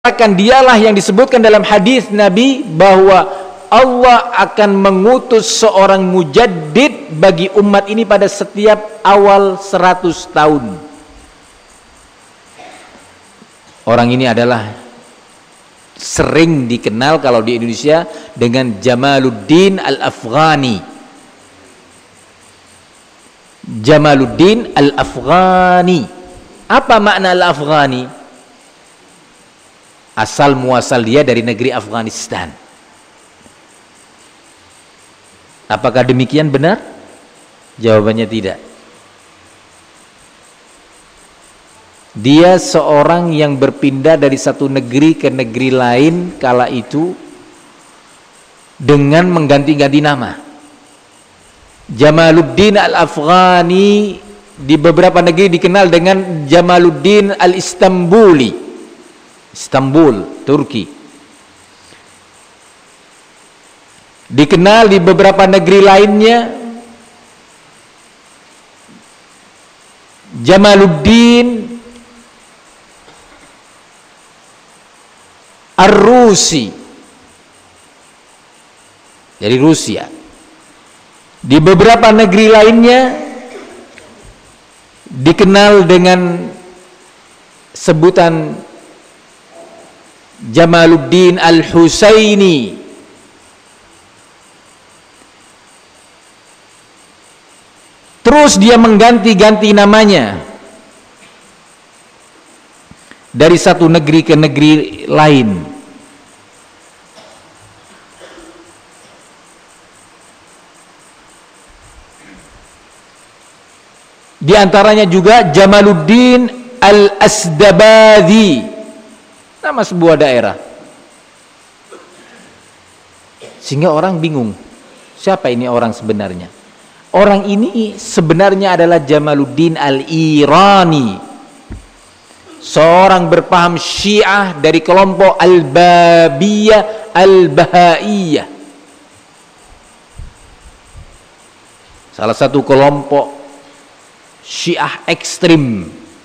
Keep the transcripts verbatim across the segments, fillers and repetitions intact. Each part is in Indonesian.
akan dialah yang disebutkan dalam hadis Nabi bahwa Allah akan mengutus seorang mujaddid bagi umat ini pada setiap awal seratus tahun. Orang ini adalah sering dikenal kalau di Indonesia dengan Jamaluddin Al-Afghani. Jamaluddin Al-Afghani. Apa makna Al-Afghani? Asal muasal dia dari negeri Afghanistan. Apakah demikian benar? Jawabannya tidak. Dia seorang yang berpindah dari satu negeri ke negeri lain kala itu dengan mengganti-ganti nama. Jamaluddin Al-Afghani di beberapa negeri dikenal dengan Jamaluddin Al-Istanbuli, Istanbul, Turki. Dikenal di beberapa negeri lainnya Jamaluddin Ar-Rusi dari Rusia. Di beberapa negeri lainnya dikenal dengan sebutan Jamaluddin Al-Husaini. Terus dia mengganti-ganti namanya dari satu negeri ke negeri lain. Di antaranya juga Jamaluddin Al-Asdabadi, nama sebuah daerah. Sehingga orang bingung, siapa ini orang sebenarnya? Orang ini sebenarnya adalah Jamaluddin Al-Irani, seorang berpaham Syiah dari kelompok Al-Babiyah Al-Bahaiyah, salah satu kelompok Syiah ekstrim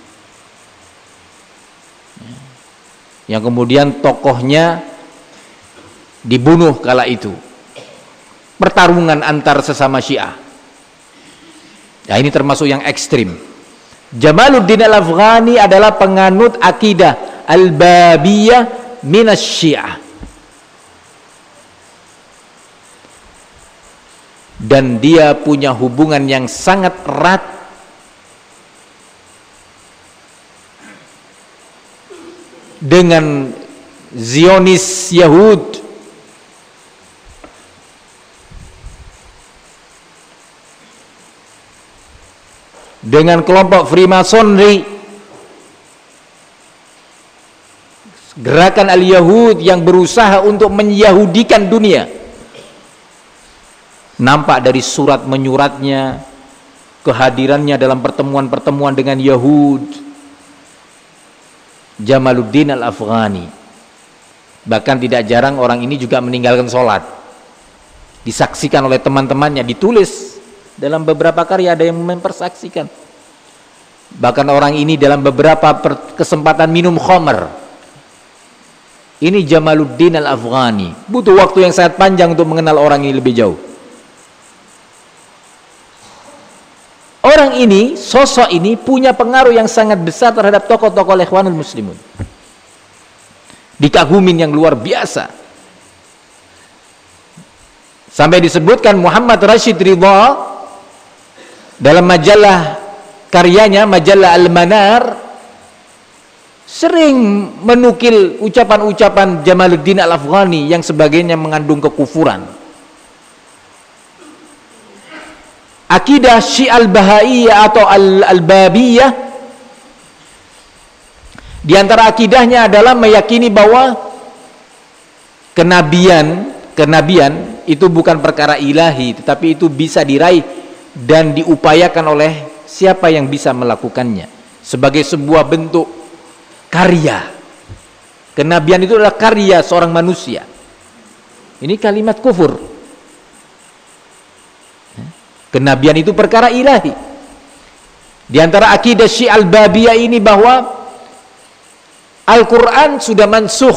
yang kemudian tokohnya dibunuh kala itu. Pertarungan antar sesama Syiah. Ya, ini termasuk yang ekstrim. Jamaluddin Al-Afghani adalah penganut akidah Al-Babiyah minas Syiah. Dan dia punya hubungan yang sangat erat dengan Zionis Yahud, dengan kelompok Freemasonry, gerakan Al-Yahud yang berusaha untuk menyahudikan dunia. Nampak dari surat menyuratnya, kehadirannya dalam pertemuan-pertemuan dengan Yahud. Jamaluddin Al-Afghani. Bahkan tidak jarang orang ini juga meninggalkan sholat. Disaksikan oleh teman-temannya, ditulis dalam beberapa karya, ada yang mempersaksikan. Bahkan orang ini dalam beberapa kesempatan minum khamr. Ini Jamaluddin Al-Afghani. Butuh waktu yang sangat panjang untuk mengenal orang ini lebih jauh. Orang ini, sosok ini punya pengaruh yang sangat besar terhadap tokoh-tokoh Ikhwanul Muslimun. Dikagumin yang luar biasa. Sampai disebutkan Muhammad Rashid Ridha dalam majalah karyanya, majalah Al-Manar, sering menukil ucapan-ucapan Jamaluddin Al-Afghani yang sebagainya mengandung kekufuran. Akidah Syiah Al-Bahaiyah atau Al-Babiyah, di antara akidahnya adalah meyakini bahwa kenabian, kenabian itu bukan perkara ilahi, tetapi itu bisa diraih dan diupayakan oleh siapa yang bisa melakukannya sebagai sebuah bentuk karya. Kenabian itu adalah karya seorang manusia. Ini kalimat kufur. Kenabian itu perkara ilahi. Di antara akidah Syiah Al-Babiyah ini bahwa Al-Quran sudah mansukh,